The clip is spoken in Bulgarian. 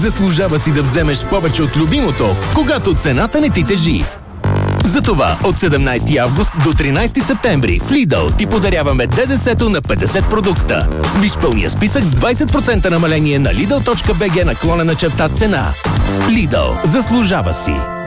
Заслужава си да вземеш повече от любимото, когато цената не ти тежи. Затова от 17 август до 13 септември в Lidl ти подаряваме ДДС-то на 50 продукта. Виж пълния списък с 20% намаление на Lidl.bg/цена. Lidl, заслужава си.